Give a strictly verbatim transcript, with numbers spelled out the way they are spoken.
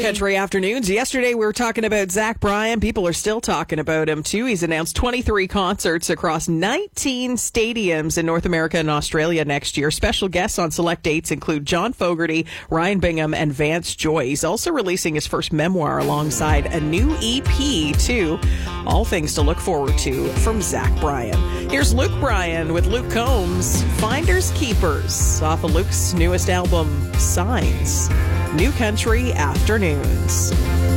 Country Afternoons. Yesterday, we were talking about Zach Bryan. People are still talking about him, too. He's announced twenty-three concerts across nineteen stadiums in North America and Australia next year. Special guests on select dates include John Fogerty, Ryan Bingham, and Vance Joy. He's also releasing his first memoir alongside a new E P, too. All things to look forward to from Zach Bryan. Here's Luke Bryan with Luke Combs, Finders Keepers, off of Luke's newest album, Signs. New Country Afternoons.